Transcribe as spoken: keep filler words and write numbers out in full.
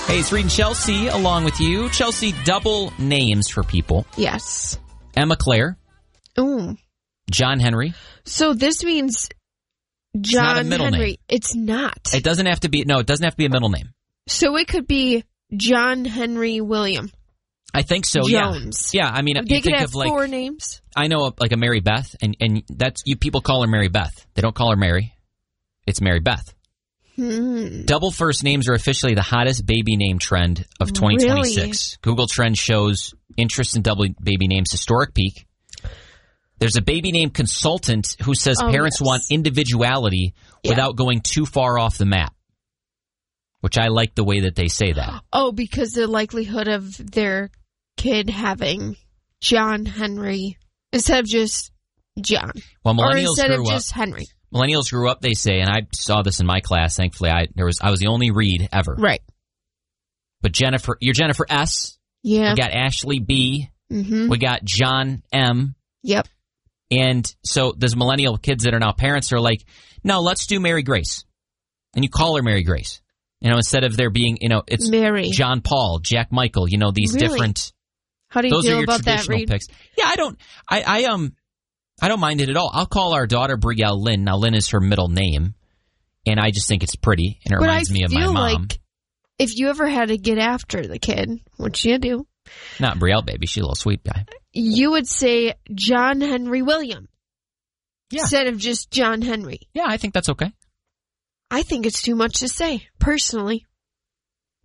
Hey, it's Reed and Chelsea along with you. Chelsea, double names for people. Yes. Emma Claire. Ooh. John Henry. So this means John it's not a middle Henry. Name. It's not. It doesn't have to be, no, it doesn't have to be a middle name. So it could be John Henry William. I think so, Jones. yeah. Yeah, I mean, They you could think have of like, four names. I know like a Mary Beth, and, and that's, you people call her Mary Beth. They don't call her Mary. It's Mary Beth. Hmm. Double first names are officially the hottest baby name trend of twenty twenty-six. Really? Google Trends shows interest in double baby names historic peak. There's a baby name consultant who says Oh, parents yes. want individuality Yeah. without going too far off the map, which I like the way that they say that. Oh, because the likelihood of their kid having John Henry instead of just John. Well, Or millennials instead of grew up. just Henry. Millennials grew up, they say, and I saw this in my class. Thankfully, I there was I was the only Reed ever. Right. But Jennifer, you're Jennifer S. Yeah. We got Ashley B. Mm-hmm. We got John M. Yep. And so those millennial kids that are now parents are like, no, let's do Mary Grace. And you call her Mary Grace. You know, instead of there being, you know, it's Mary. John Paul, Jack Michael, you know, these Really? different. How do you those are feel your about that, traditional Reed? picks. Yeah, I don't, I, I, um, I don't mind it at all. I'll call our daughter Brielle Lynn. Now, Lynn is her middle name. And I just think it's pretty. And it But reminds I me of my feel mom. like if you ever had to get after the kid, which you do, Not Brielle, baby. She's a little sweet guy. you would say John Henry William Yeah. instead of just John Henry. Yeah, I think that's okay. I think it's too much to say, personally.